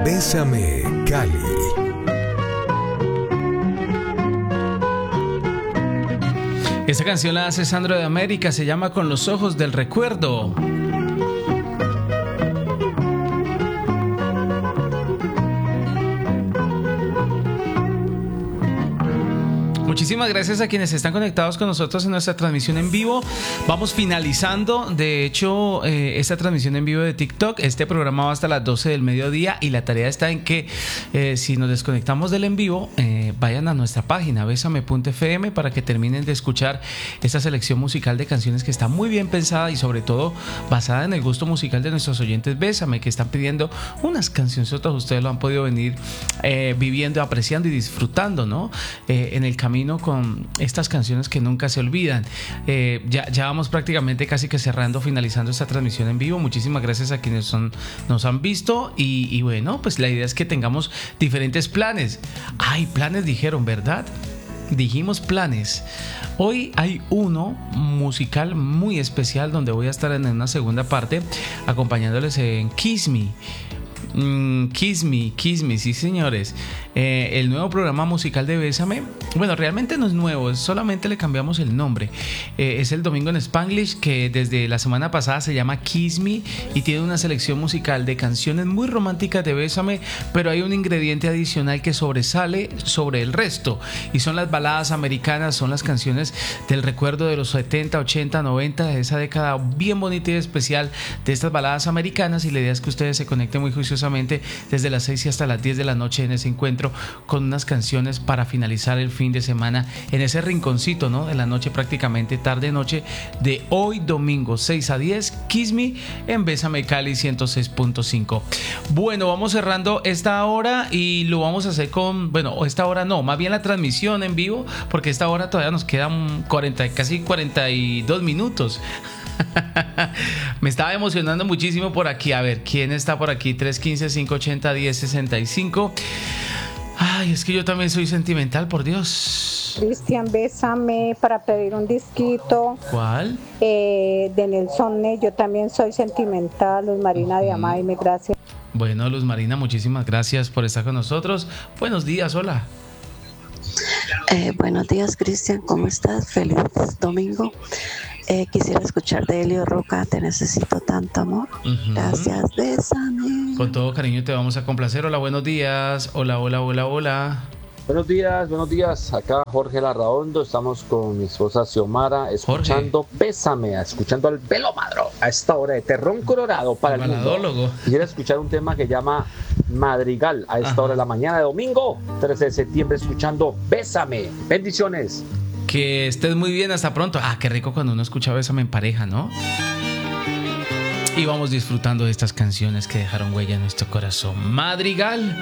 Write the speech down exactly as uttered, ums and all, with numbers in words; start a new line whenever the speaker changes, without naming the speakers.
Bésame, Cali.
Esta canción la hace Sandro de América, se llama Con los ojos del recuerdo. Muchísimas gracias a quienes están conectados con nosotros en nuestra transmisión en vivo. Vamos finalizando, de hecho, eh, esta transmisión en vivo de TikTok. Este programa va hasta las doce del mediodía y la tarea está en que eh, si nos desconectamos del en vivo, eh, vayan a nuestra página bésame punto efe eme para que terminen de escuchar esta selección musical de canciones que está muy bien pensada y sobre todo basada en el gusto musical de nuestros oyentes Bésame, que están pidiendo unas canciones, otras ustedes lo han podido venir eh, viviendo, apreciando y disfrutando, ¿no? Eh, en el camino con estas canciones que nunca se olvidan. Eh, ya, ya vamos prácticamente casi que cerrando, finalizando esta transmisión en vivo. Muchísimas gracias a quienes son, nos han visto y, y bueno, pues la idea es que tengamos diferentes planes. Ay, planes dijeron, ¿verdad? Dijimos planes. Hoy hay uno musical muy especial donde voy a estar en una segunda parte acompañándoles en Kiss Me. Mm, Kiss Me, Kiss Me, sí señores. Eh, el nuevo programa musical de Bésame. Bueno, realmente no es nuevo, solamente le cambiamos el nombre. Eh, es el Domingo en Spanglish, que desde la semana pasada se llama Kiss Me y tiene una selección musical de canciones muy románticas de Bésame, pero hay un ingrediente adicional que sobresale sobre el resto y son las baladas americanas, son las canciones del recuerdo de los setenta, ochenta, noventa, de esa década bien bonita y especial de estas baladas americanas. Y la idea es que ustedes se conecten muy juiciosamente desde las seis y hasta las diez de la noche en ese encuentro con unas canciones para finalizar el fin de semana en ese rinconcito, ¿no? De la noche, prácticamente tarde noche de hoy domingo seis a diez, Kiss Me en Bésame Cali ciento seis punto cinco. Bueno, vamos cerrando esta hora y lo vamos a hacer con, bueno, esta hora no, más bien la transmisión en vivo, porque esta hora todavía nos quedan cuarenta, casi cuarenta y dos minutos. Me estaba emocionando muchísimo por aquí. A ver, ¿quién está por aquí? tres uno cinco, cinco ocho cero, uno cero seis cinco. Ay, es que yo también soy sentimental, por Dios.
Cristian, bésame para pedir un disquito.
¿Cuál?
Eh, de Nelson Ney, yo también soy sentimental. Luz Marina uh-huh. de Amaime, gracias.
Bueno, Luz Marina, muchísimas gracias por estar con nosotros. Buenos días, hola.
Eh, buenos días, Cristian, ¿cómo estás? Feliz domingo. Eh, quisiera escuchar de Elio Roca, Te necesito tanto, amor. Uh-huh. Gracias, bésame.
Con todo cariño te vamos a complacer. Hola, buenos días. Hola, hola, hola, hola.
Buenos días, buenos días. Acá Jorge Larraondo, estamos con mi esposa Xiomara escuchando Jorge. Bésame, escuchando al Velómadro a esta hora de Terrón Colorado para el, el mundo. Quisiera escuchar un tema que llama Madrigal a esta Ajá. hora de la mañana de domingo, trece de septiembre, escuchando Bésame. Bendiciones.
Que estés muy bien, hasta pronto. Ah, qué rico cuando uno escucha Bésame en pareja, ¿no? Y vamos disfrutando de estas canciones que dejaron huella en nuestro corazón. Madrigal